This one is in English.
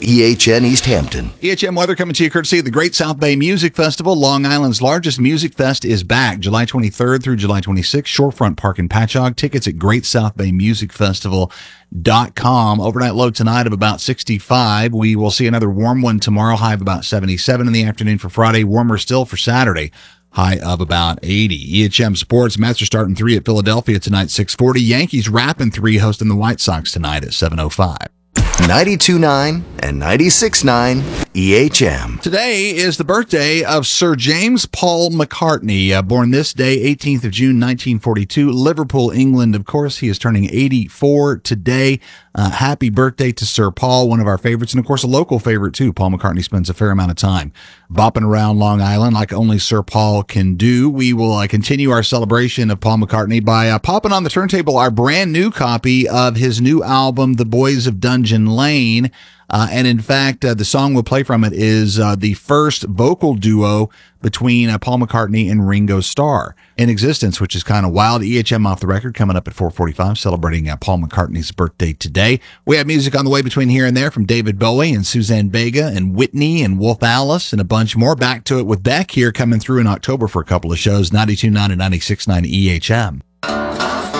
EHN East Hampton. EHM weather coming to you courtesy of the Great South Bay Music Festival. Long Island's largest music fest is back July 23rd through July 26th. Shorefront Park in Patchogue. Tickets at GreatSouthBayMusicFestival.com. Overnight low tonight of about 65. We will see another warm one tomorrow, high of about 77 in the afternoon for Friday. Warmer still for Saturday, high of about 80. EHM Sports, Mets are starting 3 at Philadelphia tonight, 6:40. Yankees wrapping 3, hosting the White Sox tonight at 7:05. 92.9 and 96.9 EHM. Today is the birthday of Sir James Paul McCartney, born this day, 18th of June, 1942, Liverpool, England. Of course, he is turning 84 today. Happy birthday to Sir Paul, one of our favorites, and of course a local favorite too. Paul McCartney spends a fair amount of time bopping around Long Island like only Sir Paul can do. We will continue our celebration of Paul McCartney by popping on the turntable our brand new copy of his new album, The Boys of Dungeon Lane. And in fact, the song we'll play from it is the first vocal duo between Paul McCartney and Ringo Starr in existence, which is kind of wild. EHM Off the Record coming up at 4:45, celebrating Paul McCartney's birthday today. We have music on the way between here and there from David Bowie and Suzanne Vega and Whitney and Wolf Alice and a bunch more. Back to it with Beck here coming through in October for a couple of shows, 92.9 and 96.9 EHM.